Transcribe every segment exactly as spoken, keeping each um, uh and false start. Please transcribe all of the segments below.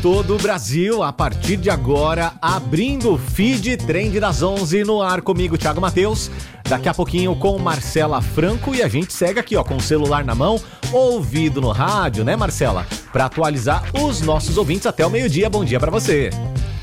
todo o Brasil, a partir de agora, abrindo o feed Trend das onze no ar comigo, Thiago Matheus. Daqui a pouquinho com Marcela Franco e a gente segue aqui, ó, com o celular na mão, ouvido no rádio, né, Marcela? Para atualizar os nossos ouvintes até o meio-dia. Bom dia para você.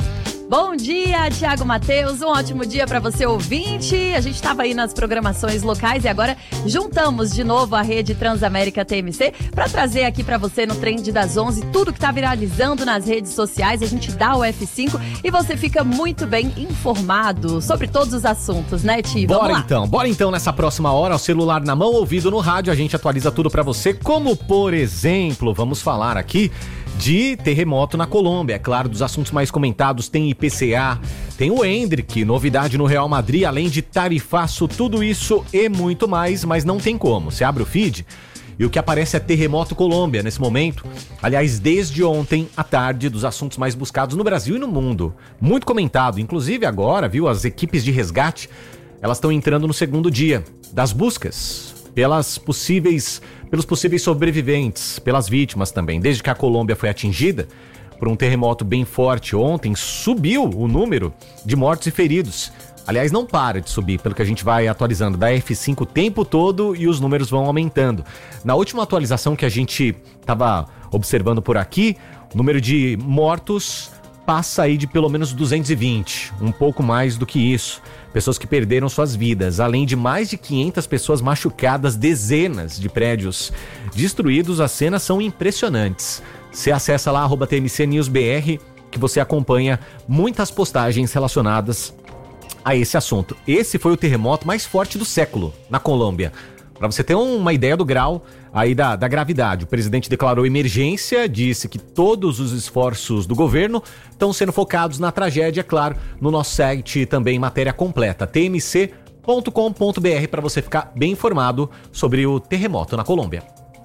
Bom dia, Thiago Matheus, um ótimo dia para você, ouvinte. A gente estava aí nas programações locais e agora juntamos de novo a rede Transamérica T M C para trazer aqui para você no Trend das onze tudo que está viralizando nas redes sociais. A gente dá o F cinco e você fica muito bem informado sobre todos os assuntos, né, Ti? Bora então, bora então nessa próxima hora, o celular na mão, ouvido no rádio, a gente atualiza tudo para você, como por exemplo, vamos falar aqui de terremoto na Colômbia. É claro, dos assuntos mais comentados tem I P C A, tem o Endrick, novidade no Real Madrid, além de tarifaço, tudo isso e muito mais, mas não tem como. Você abre o feed e o que aparece é terremoto Colômbia nesse momento. Aliás, desde ontem à tarde, dos assuntos mais buscados no Brasil e no mundo. Muito comentado, inclusive agora, viu, as equipes de resgate, elas estão entrando no segundo dia das buscas pelas possíveis, pelos possíveis sobreviventes, pelas vítimas também. Desde que a Colômbia foi atingida por um terremoto bem forte ontem, subiu o número de mortos e feridos. Aliás, não para de subir, pelo que a gente vai atualizando da F cinco o tempo todo e os números vão aumentando. Na última atualização que a gente estava observando por aqui, o número de mortos passa aí de pelo menos duzentos e vinte, um pouco mais do que isso. Pessoas que perderam suas vidas, além de mais de quinhentas pessoas machucadas, dezenas de prédios destruídos. As cenas são impressionantes. Você acessa lá, arroba T M C News B R, que você acompanha muitas postagens relacionadas a esse assunto. Esse foi o terremoto mais forte do século na Colômbia. Para você ter uma ideia do grau aí da, da gravidade, o presidente declarou emergência, disse que todos os esforços do governo estão sendo focados na tragédia, claro, no nosso site também matéria completa, t m c ponto com ponto b r, para você ficar bem informado sobre o terremoto na Colômbia.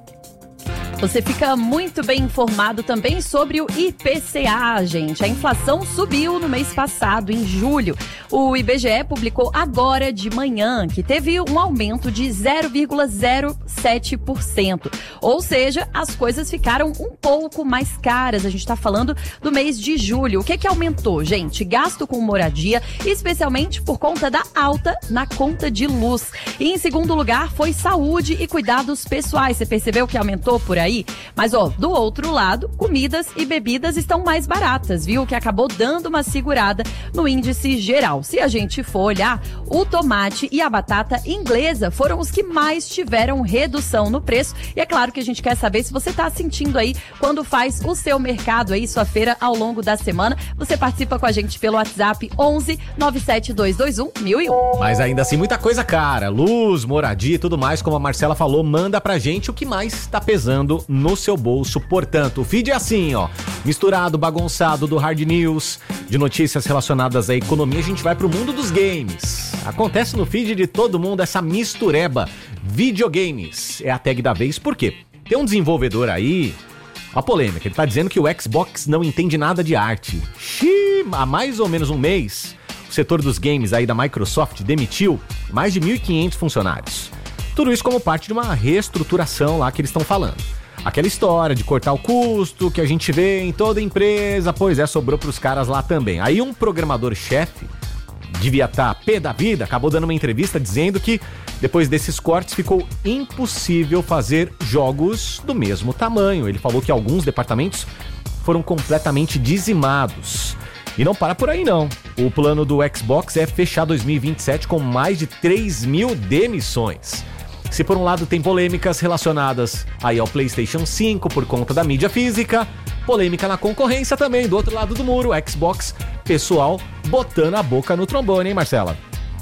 Você fica muito bem informado também sobre o I P C A, gente. A inflação subiu no mês passado, em julho. O I B G E publicou agora de manhã que teve um aumento de zero vírgula zero sete por cento. Ou seja, as coisas ficaram um pouco mais caras. A gente está falando do mês de julho. O que que aumentou, gente? Gasto com moradia, especialmente por conta da alta na conta de luz. E em segundo lugar foi saúde e cuidados pessoais. Você percebeu que aumentou por aí? Mas, ó, do outro lado, comidas e bebidas estão mais baratas, viu? Que acabou dando uma segurada no índice geral. Se a gente for olhar, o tomate e a batata inglesa foram os que mais tiveram redução no preço. E é claro que a gente quer saber se você está sentindo aí quando faz o seu mercado aí, sua feira ao longo da semana. Você participa com a gente pelo WhatsApp onze nove sete dois dois um mil e um. Mas ainda assim, muita coisa cara. Luz, moradia e tudo mais, como a Marcela falou, manda pra gente o que mais está pesando no seu bolso. Portanto, o feed é assim, ó, misturado, bagunçado, do hard news, de notícias relacionadas à economia, a gente vai pro mundo dos games. Acontece no feed de todo mundo essa mistureba. Videogames é a tag da vez, por quê? Tem um desenvolvedor aí, uma polêmica, ele tá dizendo que o Xbox não entende nada de arte. Xiii, há mais ou menos um mês, o setor dos games aí da Microsoft demitiu mais de mil e quinhentos funcionários. Tudo isso como parte de uma reestruturação lá que eles estão falando. Aquela história de cortar o custo que a gente vê em toda empresa, pois é, sobrou pros caras lá também. Aí um programador-chefe, devia estar pé da vida, acabou dando uma entrevista dizendo que depois desses cortes ficou impossível fazer jogos do mesmo tamanho. Ele falou que alguns departamentos foram completamente dizimados. E não para por aí não. O plano do Xbox é fechar dois mil e vinte e sete com mais de três mil demissões. Se por um lado tem polêmicas relacionadas aí ao PlayStation cinco por conta da mídia física, polêmica na concorrência também, do outro lado do muro, o Xbox, pessoal botando a boca no trombone, hein, Marcela?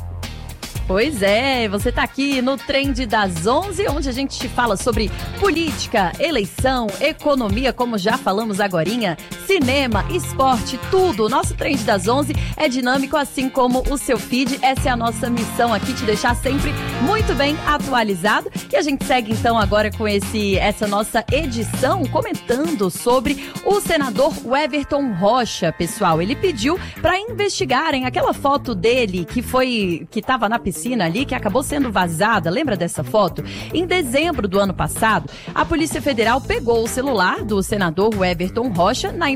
Pois é, você tá aqui no Trend das onze, onde a gente te fala sobre política, eleição, economia, como já falamos agorinha, cinema, esporte, tudo. O nosso Trend das onze é dinâmico, assim como o seu feed. Essa é a nossa missão aqui, te deixar sempre muito bem atualizado. E a gente segue então agora com esse, essa nossa edição comentando sobre o senador Weverton Rocha, pessoal. Ele pediu para investigarem aquela foto dele que foi, que estava na piscina ali, que acabou sendo vazada. Lembra dessa foto? Em dezembro do ano passado, a Polícia Federal pegou o celular do senador Weverton Rocha na investigação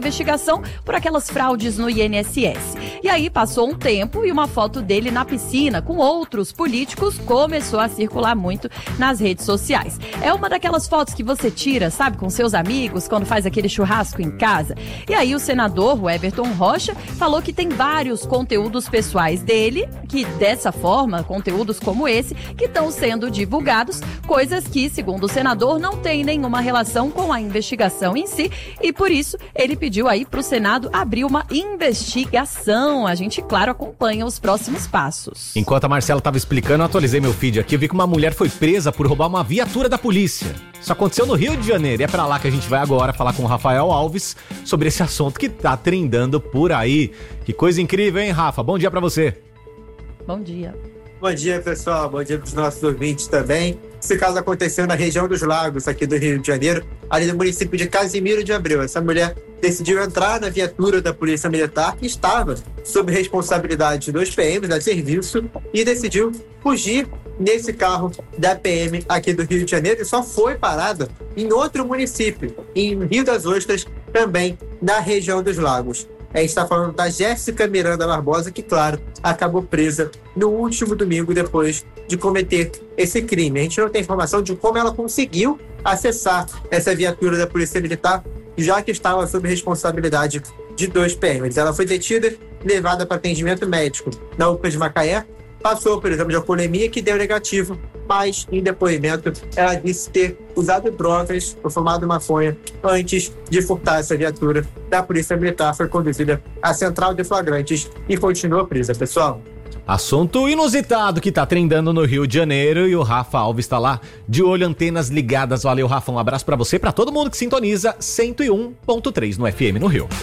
investigação por aquelas fraudes no I N S S. E aí passou um tempo e uma foto dele na piscina com outros políticos começou a circular muito nas redes sociais. É uma daquelas fotos que você tira, sabe, com seus amigos, quando faz aquele churrasco em casa. E aí o senador, o Everton Rocha, falou que tem vários conteúdos pessoais dele, que dessa forma, conteúdos como esse, que estão sendo divulgados, coisas que, segundo o senador, não tem nenhuma relação com a investigação em si, e por isso ele pediu aí para o Senado abrir uma investigação. A gente, claro, acompanha os próximos passos. Enquanto a Marcela estava explicando, eu atualizei meu feed aqui, eu vi que uma mulher foi presa por roubar uma viatura da polícia. Isso aconteceu no Rio de Janeiro, e é pra lá que a gente vai agora falar com o Rafael Alves sobre esse assunto que tá trendando por aí. Que coisa incrível, hein, Rafa? Bom dia pra você. Bom dia. Bom dia, pessoal. Bom dia pros nossos ouvintes também. Esse caso aconteceu na região dos Lagos, aqui do Rio de Janeiro, ali no município de Casimiro de Abreu. Essa mulher decidiu entrar na viatura da Polícia Militar, que estava sob responsabilidade dos P Ms da serviço, e decidiu fugir nesse carro da P M aqui do Rio de Janeiro, e só foi parada em outro município, em Rio das Ostras, também na região dos Lagos. A gente está falando da Jéssica Miranda Barbosa, que, claro, acabou presa no último domingo depois de cometer esse crime. A gente não tem informação de como ela conseguiu acessar essa viatura da Polícia Militar, já que estava sob responsabilidade de dois P Ms. Ela foi detida e levada para atendimento médico na U P A de Macaé, passou por exame de alcoolemia, que deu negativo, mas em depoimento ela disse ter usado drogas ou fumado maconha antes de furtar essa viatura da Polícia Militar. Foi conduzida à central de flagrantes e continua presa, pessoal. Assunto inusitado que tá trendando no Rio de Janeiro, e o Rafa Alves tá lá de olho, antenas ligadas. Valeu, Rafa, um abraço pra você, pra todo mundo que sintoniza cento e um ponto três no F M no Rio.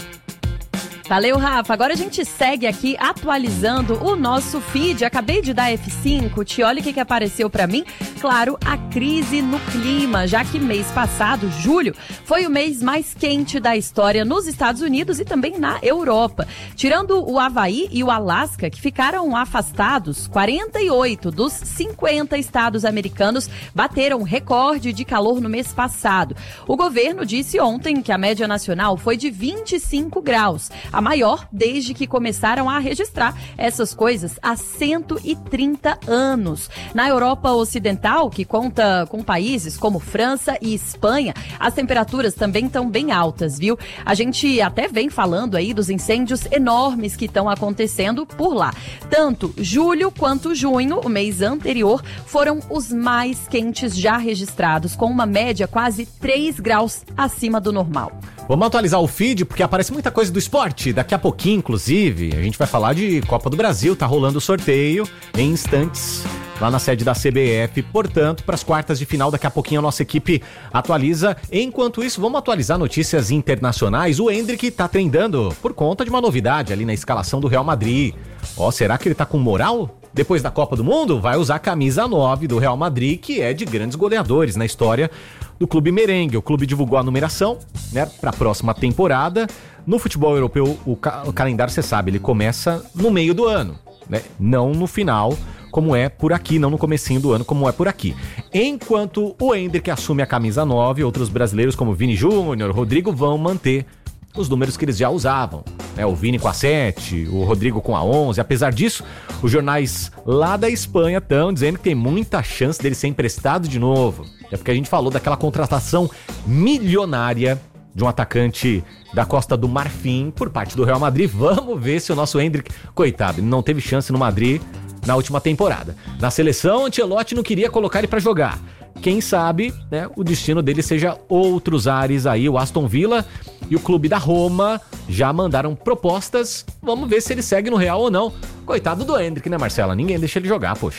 Valeu, Rafa. Agora a gente segue aqui atualizando o nosso feed. Acabei de dar F cinco, te olha o que, que apareceu pra mim. Claro, a crise no clima, já que mês passado, julho, foi o mês mais quente da história nos Estados Unidos e também na Europa. Tirando o Havaí e o Alasca, que ficaram afastados, quarenta e oito dos cinquenta estados americanos bateram recorde de calor no mês passado. O governo disse ontem que a média nacional foi de vinte e cinco graus. A maior desde que começaram a registrar essas coisas há cento e trinta anos. Na Europa Ocidental, que conta com países como França e Espanha, as temperaturas também estão bem altas, viu? A gente até vem falando aí dos incêndios enormes que estão acontecendo por lá. Tanto julho quanto junho, o mês anterior, foram os mais quentes já registrados, com uma média quase três graus acima do normal. Vamos atualizar o feed, porque aparece muita coisa do esporte. Daqui a pouquinho, inclusive, a gente vai falar de Copa do Brasil. Tá rolando o sorteio em instantes lá na sede da C B F. Portanto, para as quartas de final, daqui a pouquinho a nossa equipe atualiza. Enquanto isso, vamos atualizar notícias internacionais. O Endrick tá trendando por conta de uma novidade ali na escalação do Real Madrid. Ó, será que ele tá com moral? Depois da Copa do Mundo, vai usar a camisa nove do Real Madrid, que é de grandes goleadores na história do clube merengue. O clube divulgou a numeração, né, para a próxima temporada. No futebol europeu, o, ca- o calendário, você sabe, ele começa no meio do ano, né? Não no final, como é por aqui, não no comecinho do ano, como é por aqui. Enquanto o Endrick assume a camisa nove, outros brasileiros como Vini Júnior, Rodrigo vão manter os números que eles já usavam, né? O Vini com a sete, o Rodrigo com a onze. Apesar disso, os jornais lá da Espanha estão dizendo que tem muita chance dele ser emprestado de novo. É porque a gente falou daquela contratação milionária de um atacante da Costa do Marfim por parte do Real Madrid. Vamos ver se o nosso Endrick, coitado, ele não teve chance no Madrid na última temporada. Na seleção, Ancelotti não queria colocar ele pra jogar. Quem sabe, né, o destino dele seja outros ares aí. O Aston Villa e o clube da Roma já mandaram propostas. Vamos ver se ele segue no Real ou não. Coitado do Endrick, né, Marcela? Ninguém deixa ele jogar, poxa.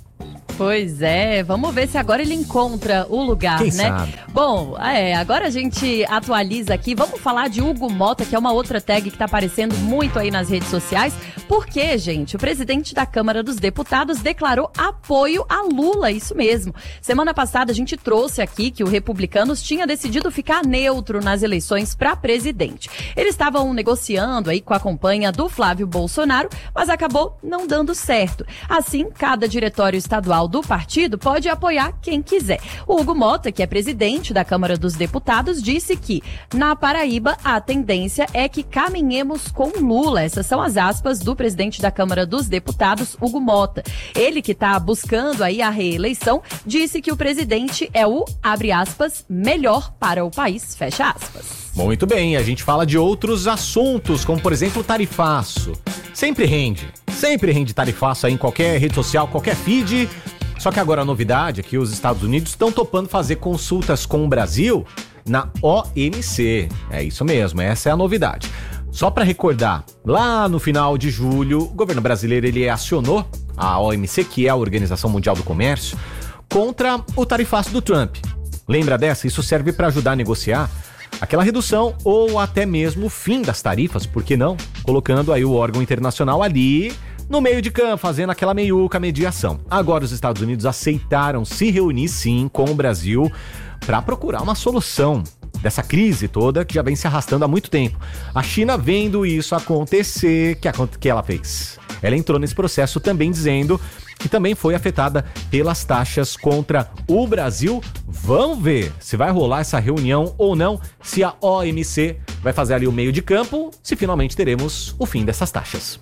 Pois é, vamos ver se agora ele encontra o lugar, Quem né? sabe? Bom, é, agora a gente atualiza aqui, vamos falar de Hugo Mota, que é uma outra tag que tá aparecendo muito aí nas redes sociais, Porque, gente, o presidente da Câmara dos Deputados declarou apoio a Lula, isso mesmo. Semana passada a gente trouxe aqui que o Republicanos tinha decidido ficar neutro nas eleições para presidente. Eles estavam negociando aí com a campanha do Flávio Bolsonaro, mas acabou não dando certo. Assim, cada diretório estadual do partido pode apoiar quem quiser. O Hugo Mota, que é presidente da Câmara dos Deputados, disse que na Paraíba a tendência é que caminhemos com Lula. Essas são as aspas do presidente da Câmara dos Deputados, Hugo Mota. Ele, que está buscando aí a reeleição, disse que o presidente é o, abre aspas, melhor para o país, fecha aspas. Muito bem, a gente fala de outros assuntos, como por exemplo o tarifaço. Sempre rende, sempre rende tarifaço aí em qualquer rede social, qualquer feed. Só que agora a novidade é que os Estados Unidos estão topando fazer consultas com o Brasil na O M C. É isso mesmo, essa é a novidade. Só para recordar, lá no final de julho, o governo brasileiro ele acionou a O M C, que é a Organização Mundial do Comércio, contra o tarifaço do Trump. Lembra dessa? Isso serve para ajudar a negociar aquela redução ou até mesmo o fim das tarifas, por que não? Colocando aí o órgão internacional ali no meio de campo, fazendo aquela meiuca mediação. Agora os Estados Unidos aceitaram se reunir sim com o Brasil para procurar uma solução dessa crise toda que já vem se arrastando há muito tempo. A China, vendo isso acontecer, que, que ela fez? Ela entrou nesse processo também dizendo que também foi afetada pelas taxas contra o Brasil. Vamos ver se vai rolar essa reunião ou não, se a O M C vai fazer ali o meio de campo, se finalmente teremos o fim dessas taxas.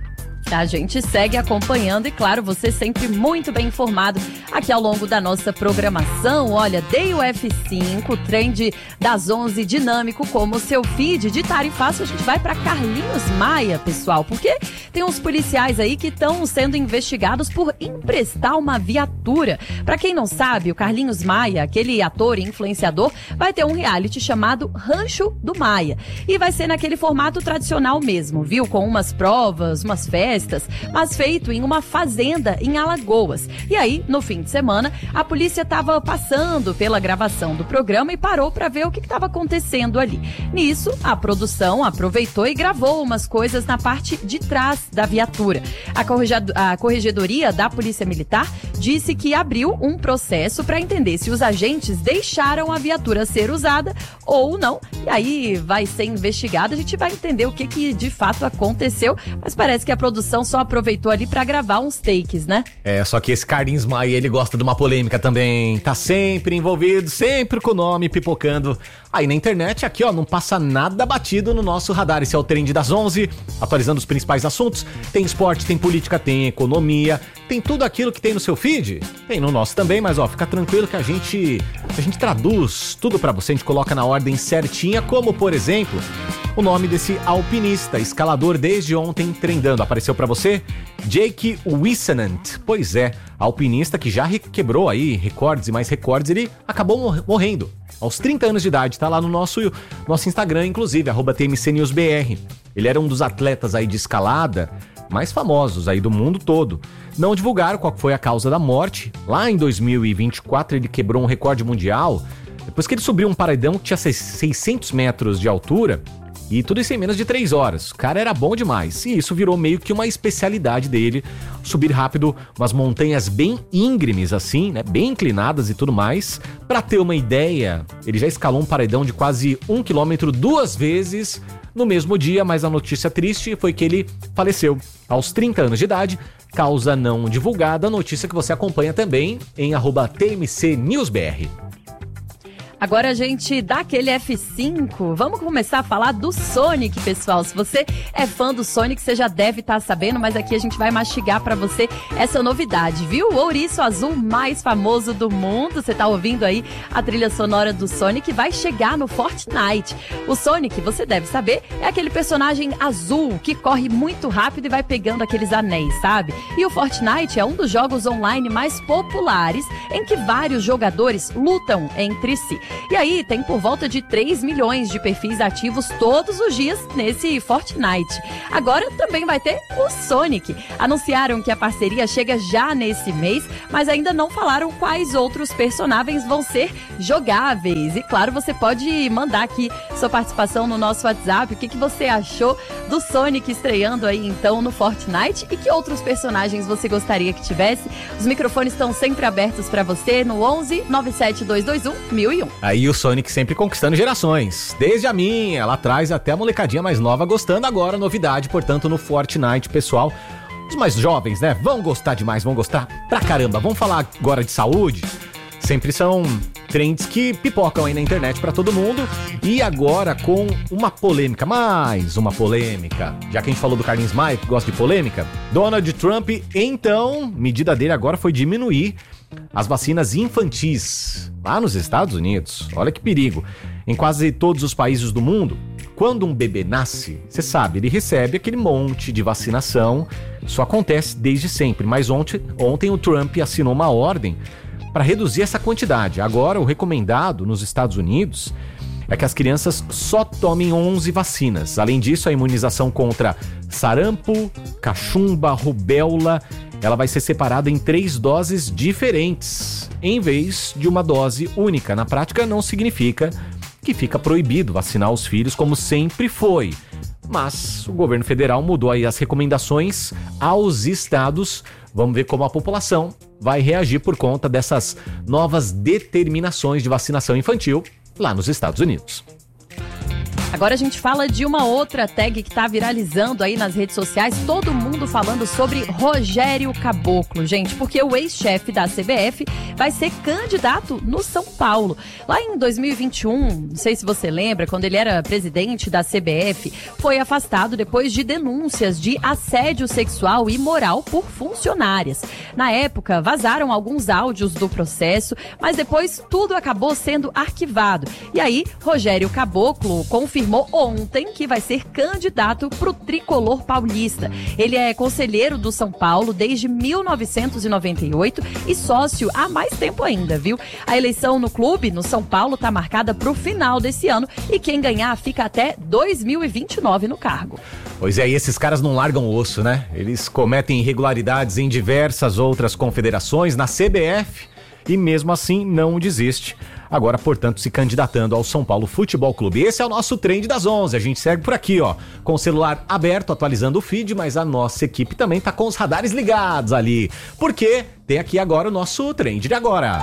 A gente segue acompanhando e, claro, você sempre muito bem informado aqui ao longo da nossa programação. Olha, Day U F cinco, trend das onze, dinâmico como seu feed de tarifaço. A gente vai para Carlinhos Maia, pessoal, porque tem uns policiais aí que estão sendo investigados por emprestar uma viatura. Para quem não sabe, o Carlinhos Maia, aquele ator e influenciador, vai ter um reality chamado Rancho do Maia. E vai ser naquele formato tradicional mesmo, viu? Com umas provas, umas festas, mas feito em uma fazenda em Alagoas. E aí, no fim de semana, a polícia estava passando pela gravação do programa e parou para ver o que estava acontecendo ali. Nisso, a produção aproveitou e gravou umas coisas na parte de trás da viatura. A, corregado- a corregedoria da Polícia Militar disse que abriu um processo para entender se os agentes deixaram a viatura ser usada ou não. E aí vai ser investigado, a gente vai entender o que, que de fato aconteceu, mas parece que a produção só aproveitou ali pra gravar uns takes, né? É, só que esse Carlinhos Maia, ele gosta de uma polêmica também. Tá sempre envolvido, sempre com o nome pipocando. Aí na internet, aqui ó, não passa nada batido no nosso radar. Esse é o Trend das onze, atualizando os principais assuntos. Tem esporte, tem política, tem economia, tem tudo aquilo que tem no seu feed. Tem no nosso também, mas ó, fica tranquilo que a gente, a gente traduz tudo pra você, a gente coloca na ordem certinha, como por exemplo, o nome desse alpinista, escalador desde ontem trendando. Apareceu pra você? Jake Wissenant. Pois é, alpinista que já quebrou aí recordes e mais recordes, ele acabou morrendo aos trinta anos de idade. Tá lá no nosso, nosso Instagram, inclusive, arroba T M C News B R. Ele era um dos atletas aí de escalada mais famosos aí do mundo todo. Não divulgaram qual foi a causa da morte. Lá em dois mil e vinte e quatro ele quebrou um recorde mundial depois que ele subiu um paredão que tinha seiscentos metros de altura. E tudo isso em menos de três horas. O cara era bom demais. E isso virou meio que uma especialidade dele. Subir rápido umas montanhas bem íngremes assim, né? Bem inclinadas e tudo mais. Pra ter uma ideia, ele já escalou um paredão de quase um quilômetro duas vezes no mesmo dia. Mas a notícia triste foi que ele faleceu aos trinta anos de idade. Causa não divulgada. Notícia que você acompanha também em arroba T M C News B R. Agora a gente dá aquele F cinco, vamos começar a falar do Sonic, pessoal. Se você é fã do Sonic, você já deve estar sabendo, mas aqui a gente vai mastigar pra você essa novidade, viu? O ouriço azul mais famoso do mundo, você tá ouvindo aí a trilha sonora do Sonic, vai chegar no Fortnite. O Sonic, você deve saber, é aquele personagem azul que corre muito rápido e vai pegando aqueles anéis, sabe? E o Fortnite é um dos jogos online mais populares em que vários jogadores lutam entre si. E aí tem por volta de três milhões de perfis ativos todos os dias nesse Fortnite. Agora também vai ter o Sonic. Anunciaram que a parceria chega já nesse mês, mas ainda não falaram quais outros personagens vão ser jogáveis. E claro, você pode mandar aqui sua participação no nosso WhatsApp. O que, que você achou do Sonic estreando aí então no Fortnite e que outros personagens você gostaria que tivesse? Os microfones estão sempre abertos para você no onze nove sete dois dois um mil e um. Aí o Sonic sempre conquistando gerações, desde a minha lá atrás até a molecadinha mais nova gostando. Agora novidade, portanto, no Fortnite, pessoal. Os mais jovens, né, vão gostar demais, vão gostar pra caramba. Vamos falar agora de saúde. Sempre são trends que pipocam aí na internet pra todo mundo. E agora com uma polêmica, mais uma polêmica. Já que a gente falou do Carlinhos Maia, que gosta de polêmica, Donald Trump, então, medida dele agora foi diminuir as vacinas infantis lá nos Estados Unidos. Olha que perigo. Em quase todos os países do mundo, quando um bebê nasce, você sabe, ele recebe aquele monte de vacinação. Isso acontece desde sempre. Mas ontem, ontem o Trump assinou uma ordem para reduzir essa quantidade. Agora, o recomendado nos Estados Unidos é que as crianças só tomem onze vacinas. Além disso, a imunização contra sarampo, cachumba, rubéola, ela vai ser separada em três doses diferentes, em vez de uma dose única. Na prática, não significa que fica proibido vacinar os filhos como sempre foi. Mas o governo federal mudou aí as recomendações aos estados. Vamos ver como a população vai reagir por conta dessas novas determinações de vacinação infantil lá nos Estados Unidos. Agora a gente fala de uma outra tag que tá viralizando aí nas redes sociais, todo mundo falando sobre Rogério Caboclo, gente, porque o ex-chefe da C B F vai ser candidato no São Paulo. Lá em dois mil e vinte e um, não sei se você lembra, quando ele era presidente da C B F, foi afastado depois de denúncias de assédio sexual e moral por funcionárias. Na época, vazaram alguns áudios do processo, mas depois tudo acabou sendo arquivado. E aí, Rogério Caboclo confirmou Confirmou ontem que vai ser candidato pro tricolor paulista. Ele é conselheiro do São Paulo desde mil novecentos e noventa e oito e sócio há mais tempo ainda, viu? A eleição no clube, no São Paulo, tá marcada pro final desse ano e quem ganhar fica até dois mil e vinte e nove no cargo. Pois é, e esses caras não largam o osso, né? Eles cometem irregularidades em diversas outras confederações, na C B F, e mesmo assim não desiste. Agora, portanto, se candidatando ao São Paulo Futebol Clube. Esse é o nosso Trend das onze. A gente segue por aqui, ó, com o celular aberto, atualizando o feed, mas a nossa equipe também tá com os radares ligados ali. Porque tem aqui agora o nosso Trend de agora.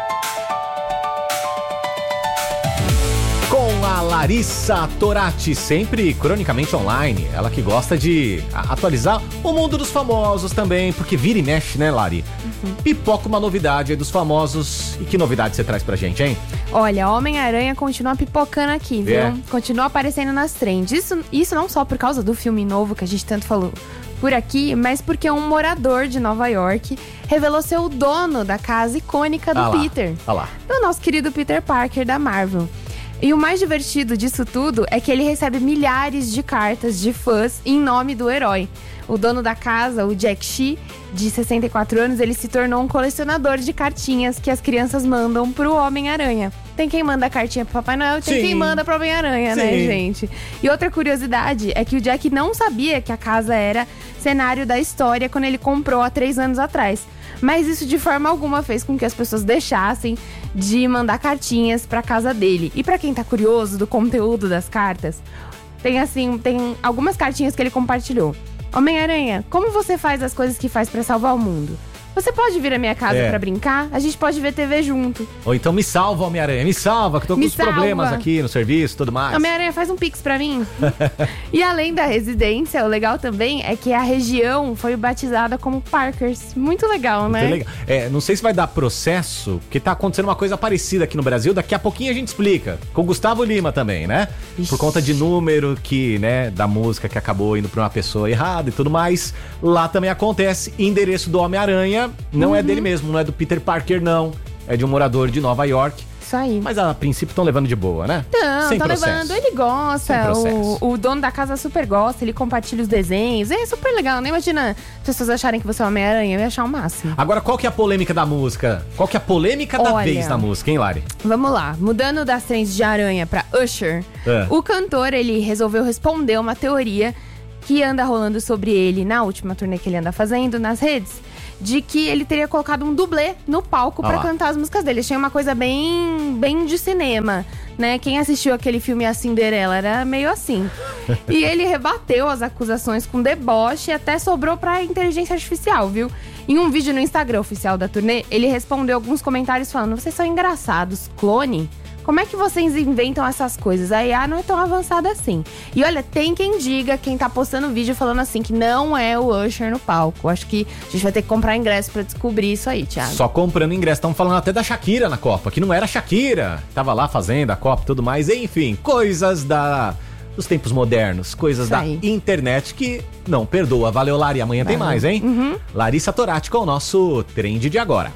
Com a Larissa Torati, sempre cronicamente online. Ela que gosta de atualizar o mundo dos famosos também, porque vira e mexe, né, Lari? Uhum. Pipoca uma novidade aí dos famosos. E que novidade você traz pra gente, hein? Olha, Homem-Aranha continua pipocando aqui, viu? É. Continua aparecendo nas trends. Isso, isso não só por causa do filme novo que a gente tanto falou por aqui, mas porque um morador de Nova York revelou ser o dono da casa icônica do ah Peter. Ah lá. Do nosso querido Peter Parker da Marvel. E o mais divertido disso tudo é que ele recebe milhares de cartas de fãs em nome do herói. O dono da casa, o Jack Shea, de sessenta e quatro anos, ele se tornou um colecionador de cartinhas que as crianças mandam pro Homem-Aranha. Tem quem manda cartinha pro Papai Noel, tem Sim. quem manda pro Homem-Aranha, né, gente? E outra curiosidade é que o Jack não sabia que a casa era cenário da história quando ele comprou há três anos atrás. Mas isso de forma alguma fez com que as pessoas deixassem de mandar cartinhas pra casa dele. E pra quem tá curioso do conteúdo das cartas, tem assim, tem algumas cartinhas que ele compartilhou. Homem-Aranha, como você faz as coisas que faz pra salvar o mundo? Você pode vir à minha casa é. pra brincar? A gente pode ver T V junto. Ou então me salva, Homem-Aranha, me salva, que tô com os problemas aqui no serviço e tudo mais. Homem-Aranha, faz um pix pra mim. E além da residência, o legal também é que a região foi batizada como Parkers. Muito legal, né? Muito legal. É, não sei se vai dar processo, porque tá acontecendo uma coisa parecida aqui no Brasil. Daqui a pouquinho a gente explica. Com o Gustavo Lima também, né? Ixi. Por conta de número que, né, da música que acabou indo pra uma pessoa errada e tudo mais. Lá também acontece. Endereço do Homem-Aranha não uhum. é dele mesmo, não é do Peter Parker, não. É de um morador de Nova York. Isso aí. Mas a princípio estão levando de boa, né? Não, Sem tá processo. levando, ele gosta, o, o dono da casa super gosta, ele compartilha os desenhos, é super legal, né? Imagina as pessoas acharem que você é o Homem-Aranha, eu ia achar o máximo. Agora, qual que é a polêmica da música? Qual que é a polêmica da Olha, vez da música, hein, Lari? Vamos lá, mudando das trends de Aranha pra Usher, É. o cantor, ele resolveu responder uma teoria que anda rolando sobre ele na última turnê que ele anda fazendo nas redes, de que ele teria colocado um dublê no palco Ah pra lá. cantar as músicas dele. Achei uma coisa bem, bem de cinema, né? Quem assistiu aquele filme A Cinderela era meio assim. E ele rebateu as acusações com deboche e até sobrou pra inteligência artificial, viu? Em um vídeo no Instagram oficial da turnê, ele respondeu alguns comentários falando: vocês são engraçados, clone? Como é que vocês inventam essas coisas? A I A não é tão avançada assim. E olha, tem quem diga, quem tá postando vídeo falando assim, que não é o Usher no palco. Acho que a gente vai ter que comprar ingresso pra descobrir isso aí, Thiago. Só comprando ingresso. Estão falando até da Shakira na Copa, que não era Shakira. Tava lá fazendo a Copa e tudo mais. Enfim, coisas da... dos tempos modernos, coisas Isso da aí. internet que não perdoa. Valeu, Lari. Amanhã tem mais, hein? Uhum. Larissa Torati com o nosso Trend de Agora.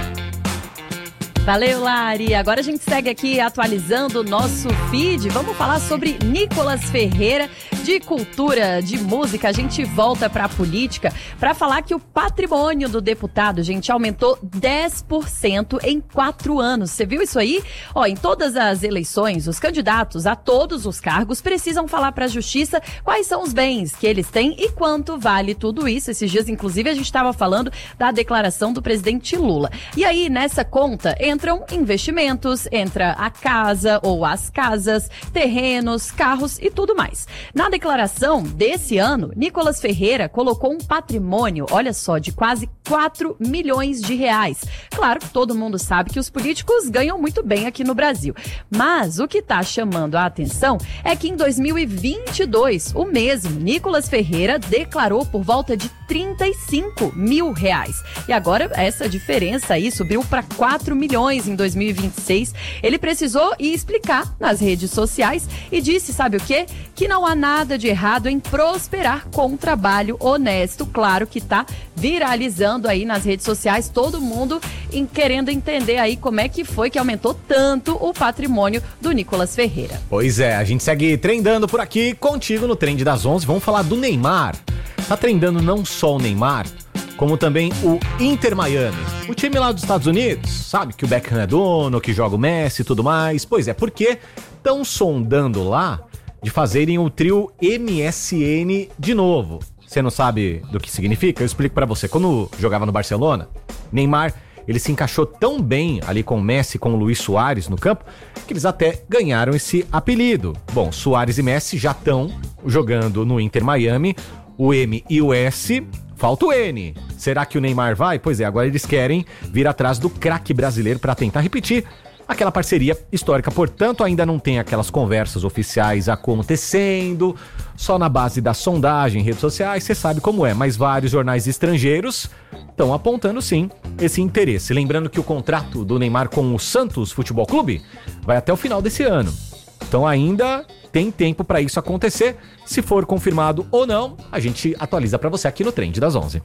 Valeu, Lari. Agora a gente segue aqui atualizando o nosso feed. Vamos falar sobre Nicolas Ferreira, de cultura, de música. A gente volta para a política para falar que o patrimônio do deputado, gente, aumentou dez por cento em quatro anos. Você viu isso aí? Ó, em todas as eleições, os candidatos a todos os cargos precisam falar para a justiça quais são os bens que eles têm e quanto vale tudo isso. Esses dias, inclusive, a gente estava falando da declaração do presidente Lula. E aí, nessa conta, entram investimentos, entra a casa ou as casas, terrenos, carros e tudo mais. Na declaração desse ano, Nicolas Ferreira colocou um patrimônio, olha só, de quase quatro milhões de reais. Claro que todo mundo sabe que os políticos ganham muito bem aqui no Brasil. Mas o que está chamando a atenção é que em dois mil e vinte e dois, o mesmo Nicolas Ferreira declarou por volta de trinta e cinco mil reais. E agora essa diferença aí subiu para quatro milhões em dois mil e vinte e seis. Ele precisou ir explicar nas redes sociais e disse, sabe o quê? Que não há nada de errado em prosperar com um trabalho honesto. Claro que tá viralizando aí nas redes sociais, todo mundo em, querendo entender aí como é que foi que aumentou tanto o patrimônio do Nicolas Ferreira. Pois é, a gente segue trendando por aqui contigo no Trend das onze. Vamos falar do Neymar. Tá trendando não só o Neymar, como também o Inter Miami. O time lá dos Estados Unidos, sabe que o Beckham é dono, que joga o Messi e tudo mais. Pois é, porque estão sondando lá de fazerem o trio M S N de novo. Você não sabe do que significa? Eu explico pra você. Quando jogava no Barcelona, Neymar, ele se encaixou tão bem ali com o Messi e com o Luis Suárez no campo, que eles até ganharam esse apelido. Bom, Suárez e Messi já estão jogando no Inter Miami, o M e o S... Falta o N. Será que o Neymar vai? Pois é, agora eles querem vir atrás do craque brasileiro para tentar repetir aquela parceria histórica. Portanto, ainda não tem aquelas conversas oficiais acontecendo, só na base da sondagem em redes sociais, você sabe como é. Mas vários jornais estrangeiros estão apontando, sim, esse interesse. Lembrando que o contrato do Neymar com o Santos Futebol Clube vai até o final desse ano. Então ainda tem tempo para isso acontecer. Se for confirmado ou não, a gente atualiza para você aqui no Trend das onze.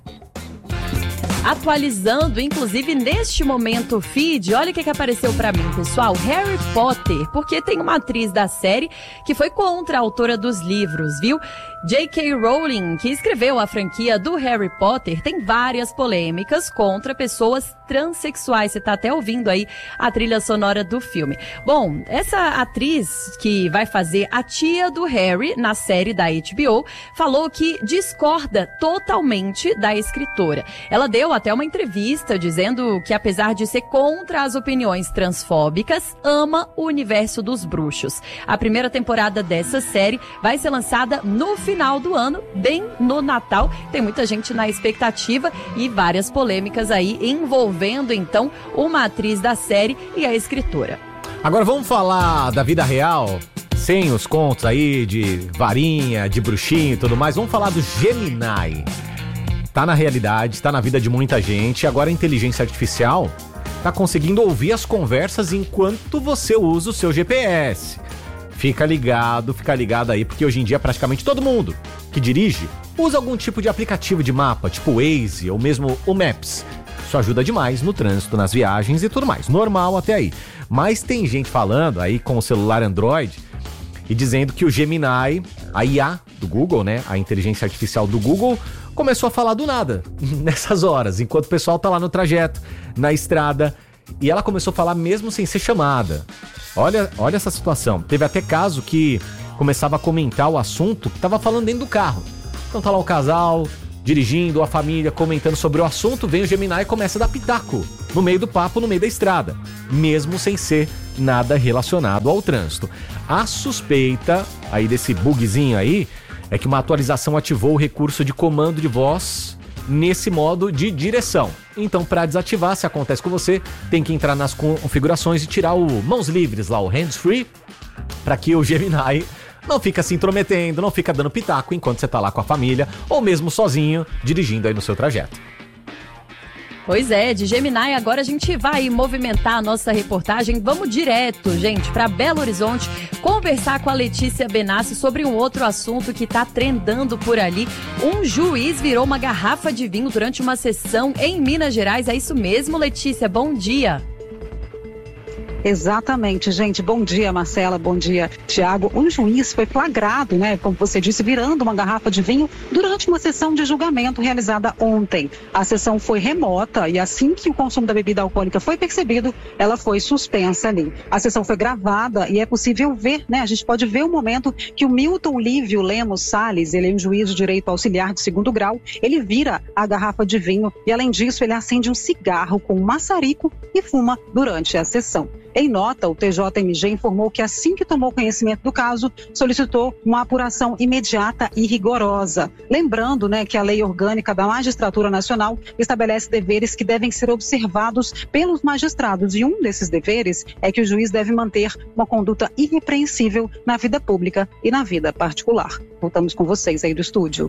Atualizando, inclusive neste momento, o feed, olha o que, que apareceu pra mim, pessoal, Harry Potter, porque tem uma atriz da série que foi contra a autora dos livros, viu? J K. Rowling, que escreveu a franquia do Harry Potter, tem várias polêmicas contra pessoas transexuais. Você tá até ouvindo aí a trilha sonora do filme. Bom, essa atriz que vai fazer a tia do Harry na série da H B O falou que discorda totalmente da escritora. Ela deu até uma entrevista dizendo que, apesar de ser contra as opiniões transfóbicas, ama o universo dos bruxos. A primeira temporada dessa série vai ser lançada no final do ano, bem no Natal. Tem muita gente na expectativa e várias polêmicas aí envolvendo, então, uma atriz da série e a escritora. Agora vamos falar da vida real, sem os contos aí de varinha, de bruxinho e tudo mais. Vamos falar do Gemini. Tá na realidade, tá na vida de muita gente. Agora a inteligência artificial tá conseguindo ouvir as conversas enquanto você usa o seu G P S. Fica ligado, fica ligado aí, porque hoje em dia praticamente todo mundo que dirige usa algum tipo de aplicativo de mapa, tipo o Waze ou mesmo o Maps. isso ajuda demais no trânsito, nas viagens e tudo mais. Normal até aí. Mas tem gente falando aí com o celular Android e dizendo que o Gemini, a I A do Google, né, a inteligência artificial do Google, começou a falar do nada nessas horas, enquanto o pessoal tá lá no trajeto, na estrada, e ela começou a falar mesmo sem ser chamada. Olha, olha essa situação. Teve até caso que começava a comentar o assunto que tava falando dentro do carro. Então tá lá o casal dirigindo, a família comentando sobre o assunto, vem o Gemini e começa a dar pitaco no meio do papo, no meio da estrada, mesmo sem ser nada relacionado ao trânsito. A suspeita aí desse bugzinho aí é que uma atualização ativou o recurso de comando de voz nesse modo de direção. Então, para desativar, se acontece com você, tem que entrar nas configurações e tirar o mãos livres lá, o hands-free, para que o Gemini não fica se intrometendo, não fica dando pitaco enquanto você tá lá com a família ou mesmo sozinho, dirigindo aí no seu trajeto. Pois é, de Gemini agora a gente vai movimentar a nossa reportagem. Vamos direto, gente, para Belo Horizonte, conversar com a Letícia Benassi sobre um outro assunto que tá trendando por ali. Um juiz virou uma garrafa de vinho durante uma sessão em Minas Gerais. É isso mesmo, Letícia? Bom dia. Exatamente, gente. Bom dia, Marcela. Bom dia, Tiago. Um juiz foi flagrado, né, como você disse, virando uma garrafa de vinho durante uma sessão de julgamento realizada ontem. A sessão foi remota e assim que o consumo da bebida alcoólica foi percebido, ela foi suspensa ali. A sessão foi gravada e é possível ver, né, a gente pode ver o momento que o Milton Lívio Lemos Salles, ele é um juiz de direito auxiliar de segundo grau, ele vira a garrafa de vinho e, além disso, ele acende um cigarro com um maçarico e fuma durante a sessão. Em nota, o T J M G informou que assim que tomou conhecimento do caso, solicitou uma apuração imediata e rigorosa. Lembrando, né, que a Lei Orgânica da Magistratura Nacional estabelece deveres que devem ser observados pelos magistrados. E um desses deveres é que o juiz deve manter uma conduta irrepreensível na vida pública e na vida particular. Voltamos com vocês aí do estúdio.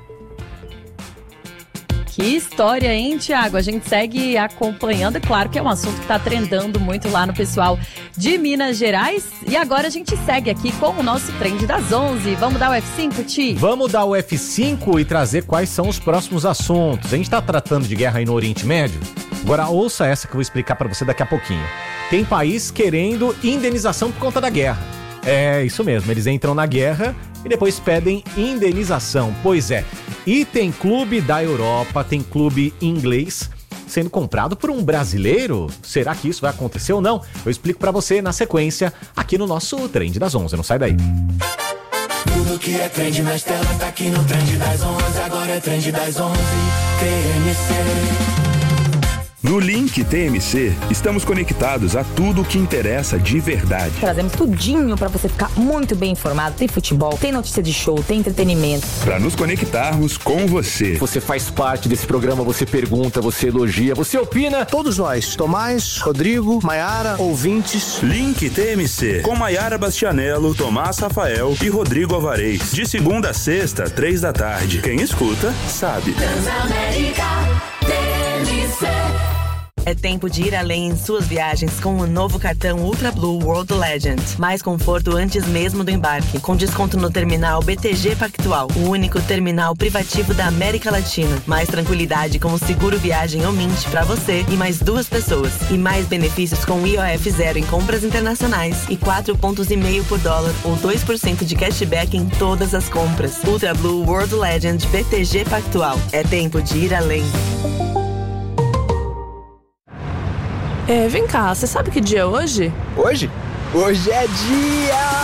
Que história, hein, Tiago? A gente segue acompanhando. É claro que é um assunto que está trendando muito lá no pessoal de Minas Gerais. E agora a gente segue aqui com o nosso Trend das onze. Vamos dar o F cinco, Ti? Vamos dar o F cinco e trazer quais são os próximos assuntos. A gente está tratando de guerra aí no Oriente Médio. Agora ouça essa que eu vou explicar para você daqui a pouquinho. Tem país querendo indenização por conta da guerra. É, isso mesmo. Eles entram na guerra e depois pedem indenização. Pois é. E tem clube da Europa, tem clube inglês sendo comprado por um brasileiro. Será que isso vai acontecer ou não? Eu explico pra você na sequência aqui no nosso Trend das onze. Não sai daí. Tudo que é trend nas telas tá aqui no Trend das onze. Agora é Trend das onze. T M C. No Link T M C, estamos conectados a tudo o que interessa de verdade. Trazemos tudinho para você ficar muito bem informado. Tem futebol, tem notícia de show, tem entretenimento. Para nos conectarmos com você. Você faz parte desse programa, você pergunta, você elogia, você opina. Todos nós, Tomás, Rodrigo, Maiara, ouvintes. Link T M C, com Maiara Bastianello, Tomás Rafael e Rodrigo Alvarez. De segunda a sexta, três da tarde. Quem escuta, sabe. Transamérica T M C. É tempo de ir além em suas viagens com o novo cartão Ultra Blue World Legend. Mais conforto antes mesmo do embarque, com desconto no terminal B T G Pactual, o único terminal privativo da América Latina. Mais tranquilidade com o seguro viagem ou Mint para você e mais duas pessoas. E mais benefícios com I O F zero em compras internacionais e quatro pontos e meio por dólar ou dois por cento de cashback em todas as compras. Ultra Blue World Legend B T G Pactual. É tempo de ir além. É, vem cá, você sabe que dia é hoje? Hoje? Hoje é dia...